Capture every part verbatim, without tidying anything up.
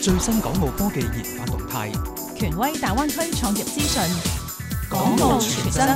最新港澳科技研發動態， 權威大灣區創業資訊， 港澳傳真。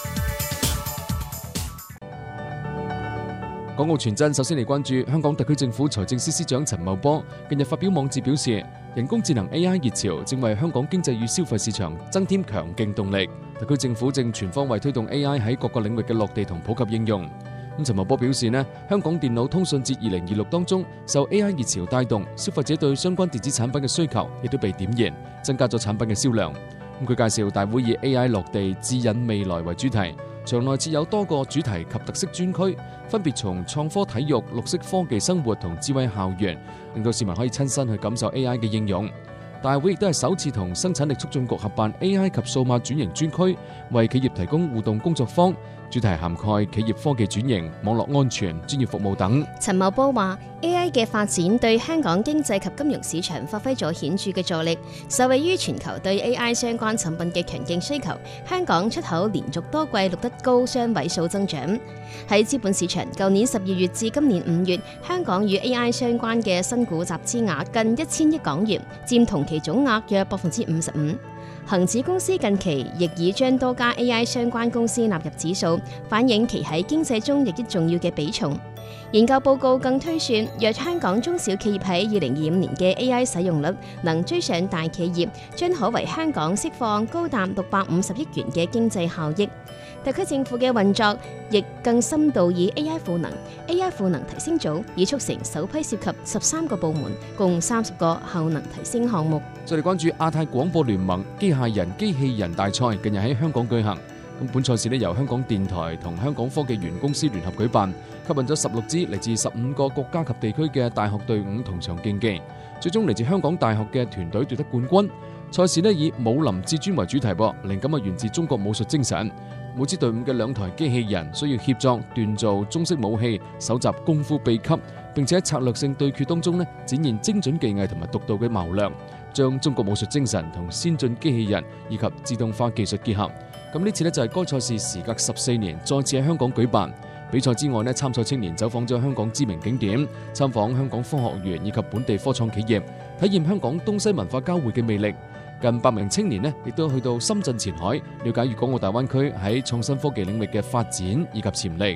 港澳傳真首先嚟關注香港特區政府財政司司長陳茂波近日發表網誌表示，人工智能 A I 熱潮正為香港經濟與消費市場增添強勁動力。特區政府正全方位推動 A I 喺各個領域嘅落地同普及應用。咁陳茂波表示呢，香港電腦通訊節二零二六當中，受 A I 熱潮帶動，消費者對相關電子產品嘅需求亦都被點燃，增加咗產品嘅銷量。咁佢介紹大會以 A I 落地指引未來為主題，場內設有多個主題及特色專區，分別從創科體育、綠色科技生活同智慧校園，令到市民可以親身去感受 A I 嘅應用。大會亦都係首次同生產力促進局合辦 A I 及數碼轉型專區，為企業提供互動工作坊，主題涵蓋企業科技轉型、網絡安全、專業服務等。 陳茂波話 A I 嘅發展對香港經濟及金融市場發揮咗顯著嘅助力，受惠於全球對 A I 相關產品嘅強勁需求，香港出口連續多季錄得高雙位數增長。喺資本市場，舊年十二月至今年五月，香港與 A I 相關嘅新股集資額近一千億港元，佔同期總額約百分之五十五。恒指公司近期亦已將多家 A I 相關公司納入指數，反映其喺經濟中日益重要嘅比重。研究報告更推算，若香港中小企業喺二零二五年嘅 A I 使用率能追上大企業，將可為香港釋放高達六百五十億元嘅經濟效益。特區政府嘅運作亦更深度以 A I 賦能 A I 賦能提升組，已促成首批涉及十三個部門，共三十個效能提升項目。 再嚟關注亞太廣播聯盟機械人機器人大賽，近日喺香港舉行。咁本賽事咧由香港電台同香港科技園公司聯合舉辦，吸引咗十六支嚟自十五個國家及地區嘅大學隊伍同場競技，最終嚟自香港大學嘅團隊奪得冠軍。賽事咧以武林至尊為主題噃，靈感啊源自中國武術精神。每支隊伍嘅兩台機器人需要協作鍛造中式武器，搜集功夫秘笈，並且喺策略性對決當中咧展現精準技藝同埋獨到嘅謀略，將中國武術精神同先進機器人以及自動化技術結合。咁呢次咧就係該賽事時隔十四年再次喺香港舉辦。比賽之外咧，參賽青年走訪咗香港知名景點，參訪香港科學園以及本地科創企業，體驗香港東西文化交匯嘅魅力。近百名青年呢，亦都去到深圳前海，了解粵港澳大灣區喺創新科技領域嘅發展以及潛力。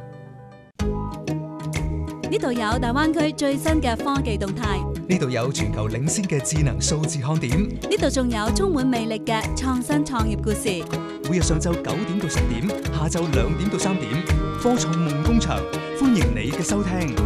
呢度有大灣區最新嘅科技動態， 呢度有全球領先嘅智能數字看點， 呢度仲有充滿魅力嘅創新創業故事。 每日上晝九點到十點，下晝兩點到三點，科創夢工場，歡迎你嘅收聽。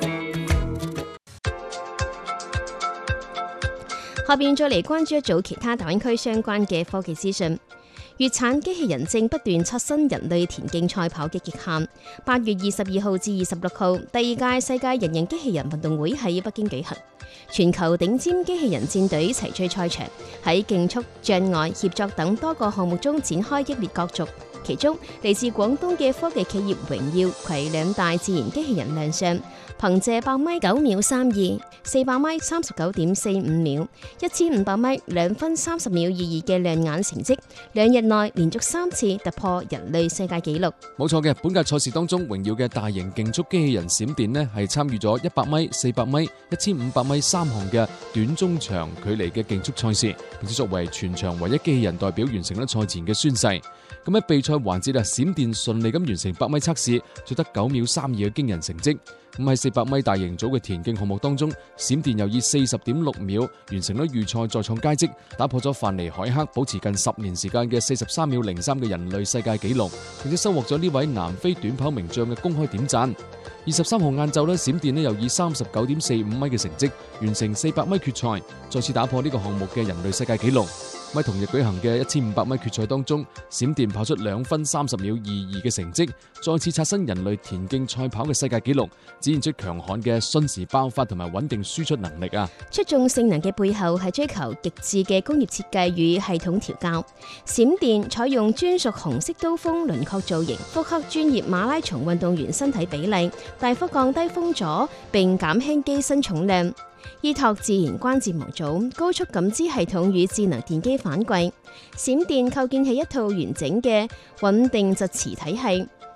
下邊再嚟關注一組其他大灣區相關嘅科技資訊。粵產機器人正不斷刷新人類田徑賽跑嘅極限。八月二十二號至二十六號，第二屆世界人形機器人運動會喺北京舉行，全球頂尖機器人戰隊齊聚賽場，喺競速、障礙、協作等多個項目中展開激烈角逐。其中嚟自廣東嘅科技企業榮耀攜兩大自然機器人亮相，憑借百米九秒三二、四百米三十九點四五秒、一千五百米兩分三十秒二二嘅亮眼成績，兩日內連續三次突破人類世界紀錄。 冇錯嘅，本屆賽事當中，榮耀嘅大型競速機器人閃電呢係參與咗一百米、四百米、一千五百米三項嘅短中長距離嘅競速賽事，並且作為全場唯一機器人代表完成咗賽前嘅宣誓。咁喺備賽環節啊，閃電順利咁完成百米測試，取得九秒三二嘅驚人成績。咁喺四百米大型組嘅田徑項目當中，閃電又以四十點六秒完成咗預賽再創佳績，打破咗范尼海克保持近十年時間嘅四十三秒零三嘅人類世界紀錄，並且收穫咗呢位南非短跑名將嘅公開點讚。二十三號晏晝咧，閃電咧又以三十九點四五米嘅成績完成四百米決賽，再次打破呢個項目嘅人類世界紀錄。喺同日舉行嘅一千五百米決賽當中，閃電跑出兩分三十秒二二嘅成績，再次刷新人類田徑賽跑嘅世界紀錄，展現出強悍嘅瞬時爆發同埋穩定輸出能力啊！ 出眾性能嘅背後係追求極致嘅工業設計與系統調校。閃電採用專屬紅色刀鋒輪廓造型，複刻專業馬拉松運動員身體比例，大幅降低風阻並減輕機身重量。依託自然關節模組、高速感知系統與智能電機反饋，閃電構建起一套完整嘅穩定疾馳體系。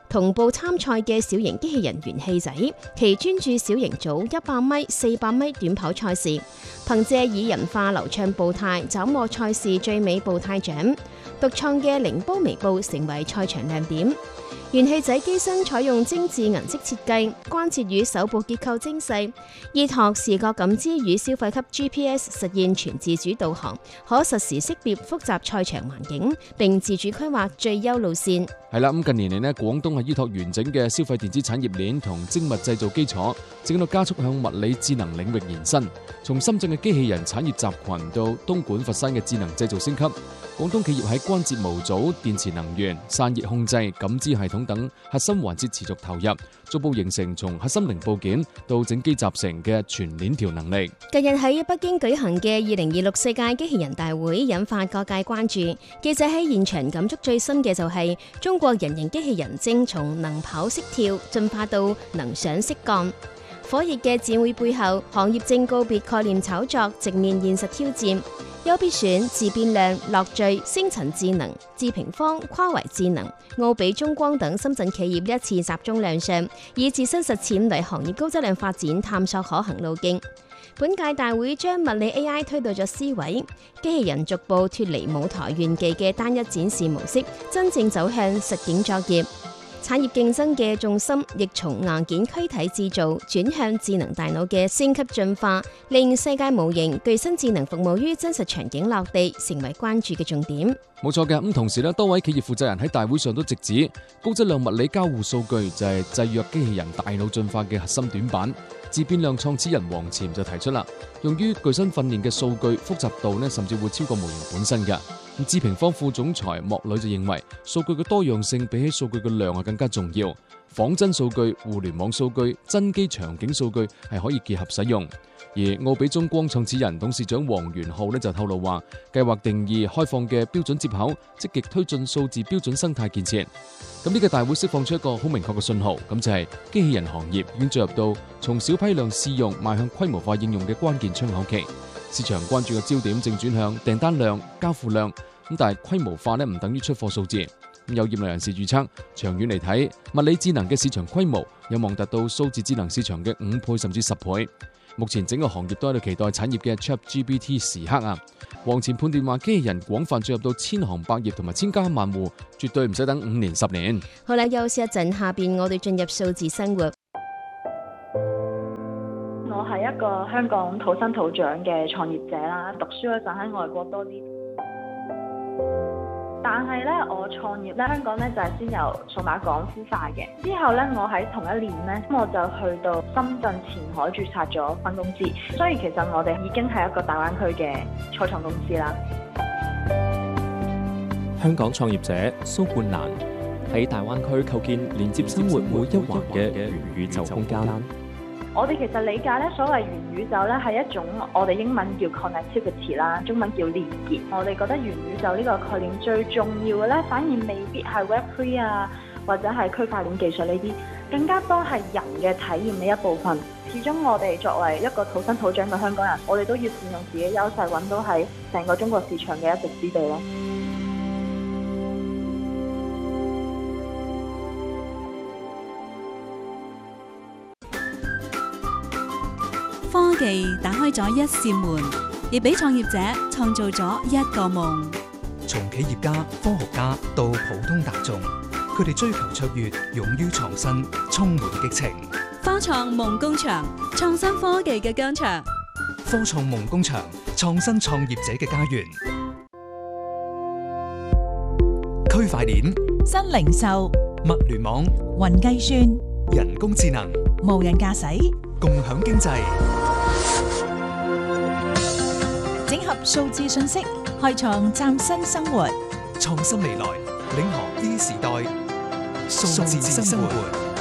同步參賽嘅小型機器人元氣仔，其專注小型組一百米、四百米短跑賽事，憑借擬人化流暢步態，斬獲賽事最美步態獎。獨創嘅凌波微步成為賽場亮點。元氣仔機身採用精緻銀色設計，關節與手部結構精細，依託視覺感知與消費級 G P S 實現全自主導航，可實時識別複雜賽場環境，並自主規劃最優路線。 係啦，咁近年嚟呢，廣東係依託完整嘅消費電子產業鏈同精密製造基礎，正喺度加速向物理智能領域延伸。從深圳嘅機器人產業集群到東莞、佛山嘅智能製造升級，廣東企業喺關節模組、電池能源、散熱控制、感知系統等核心環節持續投入，逐步形成從核心零部件到整機集成嘅全鏈條能力。 近日喺北京舉行嘅二零二六世界機器人大會引發各界關注。記者喺現場感觸最深嘅就係中國人形機器人正從能跑識跳進化到能想識幹。火熱嘅展會背後，行業正告別概念炒作，直面現實挑戰。優必選、自變量、樂聚、星塵智能、智平方、跨維智能、奧比中光等深圳企業一次集中亮相，以自身實踐為行業高質量發展探索可行路徑。本屆大會將物理 A I 推到咗 C 位，機器人逐步脫離舞台炫技嘅單一展示模式，真正走向實景作業。產業競爭嘅重心亦從硬件軀體製造轉向智能大腦嘅升級進化，令世界模型具新智能服務於真實場景落地，成為關注嘅重點。 冇錯嘅，咁同時咧，多位企業負責人喺大會上都直指，高質量物理交互數據就係制約機器人大腦進化嘅核心短板。自變量創始人黃潛就提出啦，用於具身訓練嘅數據複雜度呢，甚至會超過模型本身嘅。咁智平方副總裁莫磊就認為，數據嘅多樣性比起數據嘅量係更加重要。仿真數據、互聯網數據、真機場景數據係可以結合使用。而奧比中光創始人董事長黃元浩呢就透露話，計劃定義開放嘅標準接口，積極推進數字標準生態建設。咁呢個大會釋放出一個好明確嘅信號，咁就係機器人行業已經進入到從小批量試用邁向規模化應用嘅關鍵窗口期。市場關注嘅焦點正轉向訂單量、交付量，咁但係規模化呢唔等於出貨數字。有業內人士預測，長遠嚟睇，物理智能嘅市場規模有望達到數字智能市場嘅五倍甚至十倍。目前整個行業都喺度期待產業嘅 ChatGPT 時刻啊！黃前判斷話，機器人廣泛進入到千行百業同埋千家萬戶，絕對唔使等五年十年。 好啦，休息一陣，下邊我哋進入數字生活。 我係一個香港土生土長嘅創業者啦，讀書嗰陣喺外國多啲。但係咧，我創業咧，香港咧就係先由數碼港孵化嘅。之後咧，我喺同一年咧，我就去到深圳前海註冊咗分公司。所以其實我哋已經係一個大灣區嘅初創公司啦。 香港創業者蘇冠蘭喺大灣區構建連接生活每一環嘅元宇宙空間。 我哋其實理解咧，所謂元宇宙咧係一種我哋英文叫 connectivity 啦，中文叫連結。我哋覺得元宇宙呢個概念最重要嘅咧，反而未必係 Web 三 啊，或者係區塊鏈技術呢啲，更加多係人嘅體驗嘅一部分。始終我哋作為一個土生土長嘅香港人，我哋都要善用自己優勢，揾到喺成個中國市場嘅一席之地咯。 科技打開咗一扇門，亦俾創業者創造咗一個夢。 從企業家、科學家到普通大眾，佢哋追求卓越，勇於創新，充滿激情。 科創夢工場，創新科技嘅疆場。 科創夢工場，創新創業者嘅家園。區塊鏈、 新零售、 物聯網、 雲計算、 人工智能、 無人駕駛、 共享經濟。 整合數字信息，開創嶄新生活。 創新未來，領航 E 時代。數字生活。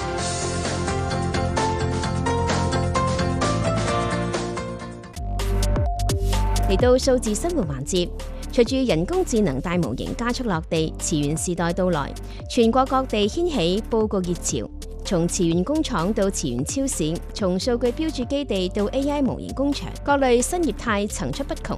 嚟到數字生活環節，隨住人工智能大模型加速落地，詞源時代到來，全國各地掀起報告熱潮。從詞源工廠到詞源超市，從數據標註基地到 A I 模型工場，各類新業態層出不窮。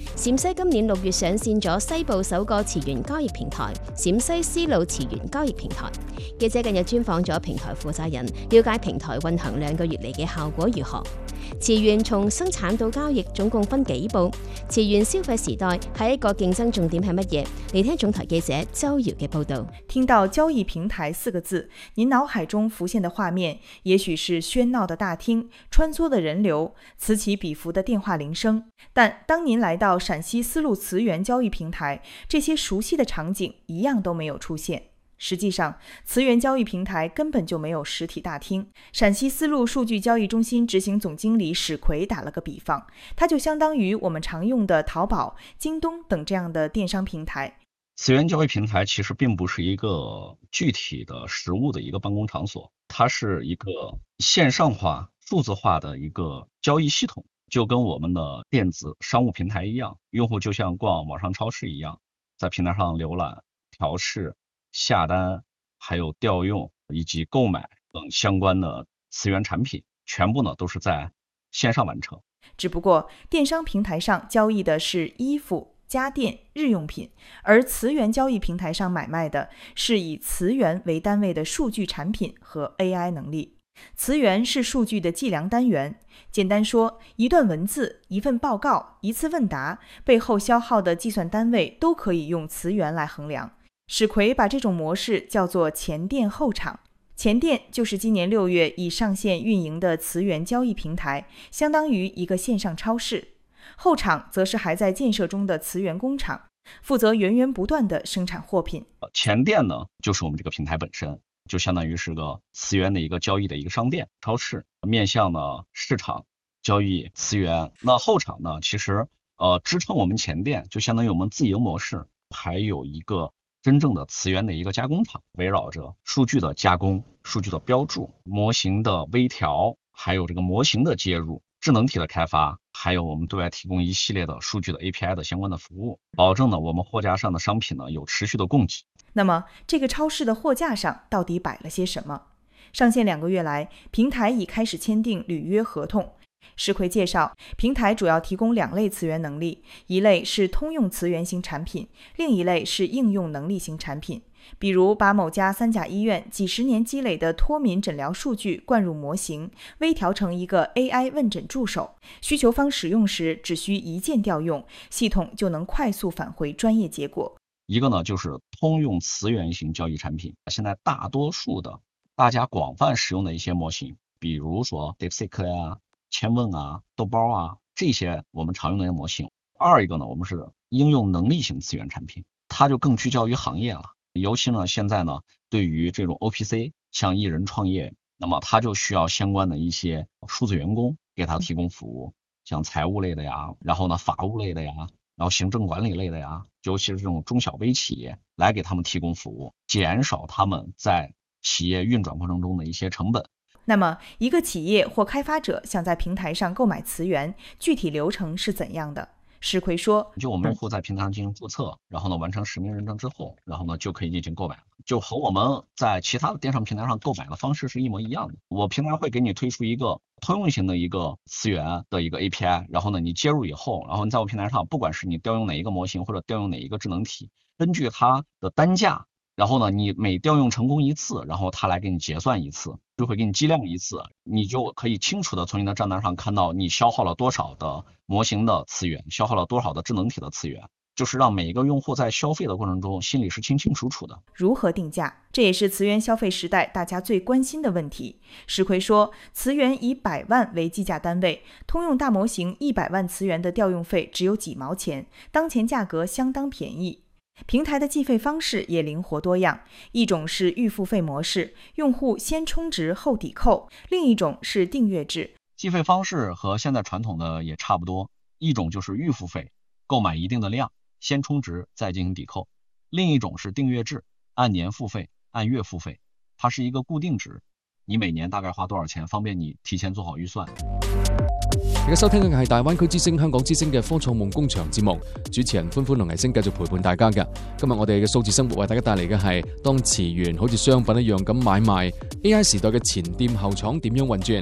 陝西今年六月上線咗西部首個詞源交易平台陝西絲路詞源交易平台。記者近日專訪咗平台負責人，了解平台運行兩個月嚟嘅效果如何。詞源從生產到交易總共分幾步？詞源消費時代係一個競爭重點係乜嘢？嚟聽總台記者周瑤嘅報導。 聽到交易平台四個字，您腦海中浮現的畫面，也許是喧鬧的大廳、穿梭的人流、此起彼伏的電話鈴聲。但當您來到陝西絲路詞源交易平台，這些熟悉的場景一樣都沒有出現。實際上，詞源交易平台根本就沒有實體大廳。陝西絲路數據交易中心執行總經理史奎打了個比方，它就相當於我們常用的淘寶、京東等這樣的電商平台。 詞源交易平台其實並不是一個具體的實物的一個辦公場所，它是一個線上化、數字化的一個交易系統，就跟我們的電子商務平台一樣，用戶就像逛網上超市一樣，在平台上瀏覽、調試、下單，還有調用以及購買等相關的詞源產品，全部呢都是在線上完成。 只不過電商平台上交易的是衣服、家電、日用品，而詞源交易平台上買賣的是以詞源為單位的數據產品和 A I 能力。詞源是數據的計量單元，簡單說，一段文字、一份報告、一次問答背後消耗的計算單位都可以用詞源來衡量。史奎把這種模式叫做前店後廠，前店就是今年六月已上線運營的詞源交易平台，相當於一個線上超市。後廠則是還在建設中的詞源工廠，負責源源不斷的生產貨品。 前店呢，就是我們這個平台本身，就相當於是個詞源的一個交易的一個商店、超市，面向呢市場交易詞源。那後廠呢，其實呃支撐我們前店，就相當於我們自營模式，還有一個真正的詞源的一個加工廠，圍繞着數據的加工、數據的標注、模型的微調，還有這個模型的接入、智能體的開發，還有我們對外提供一系列的數據的 A P I 的相關的服務，保證呢我們貨架上的商品呢有持續的供給。 那麼這個超市的貨架上到底擺了些什麼？上線兩個月來，平台已開始簽訂履約合同。史奎介紹，平台主要提供兩類詞源能力，一類是通用詞源型產品，另一類是應用能力型產品。比如把某家三甲醫院幾十年積累的脫敏診療數據灌入模型，微調成一個 A I 問診助手，需求方使用時只需一鍵調用，系統就能快速返回專業結果。 一個呢就是通用詞源型交易產品，現在大多數的大家廣泛使用的一些模型，比如說 DeepSeek 呀、千問啊、豆包啊，這些我們常用的模型。二一個呢，我們是應用能力型詞源產品，它就更聚焦於行業了。尤其呢，現在呢，對於這種 O P C， 像藝人創業，那麼它就需要相關的一些數字員工給它提供服務，像財務類的呀，然後呢，法務類的呀，然後行政管理類的呀，尤其是這種中小微企業，來給他們提供服務，減少他們在企業運轉過程中的一些成本。 那麼，一個企業或開發者想在平台上購買詞源，具體流程是怎樣的？史奎說， 就我們用戶在平台上進行註冊，然後呢完成實名認證之後，然後呢就可以進行購買了，就和我們在其他的電商平台上購買的方式是一模一樣的。我平台會給你推出一個通用型的一個詞源的一個 A P I， 然後呢你接入以後，然後你在我平台上，不管是你調用哪一個模型或者調用哪一個智能體，根據它的單價，然後呢你每調用成功一次，然後它來給你結算一次，就會給你計量一次，你就可以清楚的從你的賬單上看到你消耗了多少的模型的詞源，消耗了多少的智能體的詞源，就是讓每一個用戶在消費的過程中心裡是清清楚楚的。 如何定價，這也是詞源消費時代大家最關心的問題。史奎說，詞源以百萬為計價單位，通用大模型一百萬詞源的調用費只有幾毛錢，當前價格相當便宜。平台的計費方式也靈活多樣，一種是預付費模式，用戶先充值後抵扣；另一種是訂閱制。 計費方式和現在傳統的也差不多，一種就是預付費，購買一定的量，先充值再進行抵扣；另一種是訂閱制，按年付費，按月付費，它是一個固定值，你每年大概花多少錢，方便你提前做好預算。 而家收聽嘅係大灣區之聲、香港之聲嘅科創夢工場節目，主持人歡歡同藝星繼續陪伴大家嘅。今日我哋嘅數字生活為大家帶嚟嘅係當詞源好似商品一樣咁買賣 ，A I 時代嘅前店後廠點樣運轉？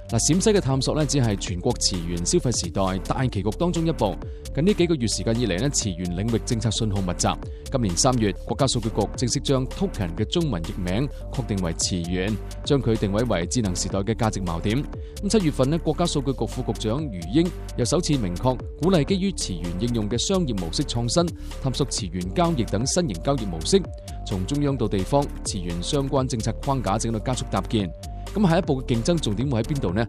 嗱，陝西嘅探索咧，只係全國詞源消費時代大棋局當中一步。近呢幾個月時間以嚟咧，詞源領域政策信號密集。今年三月，國家數據局正式將 token 嘅中文譯名確定為詞源，將佢定位為智能時代嘅價值矛點。咁七月份咧，國家數據局副局長余英又首次明確鼓勵基於詞源應用嘅商業模式創新，探索詞源交易等新型交易模式。從中央到地方，詞源相關政策框架正喺度加速搭建。咁下一步嘅競爭重點會喺邊度呢？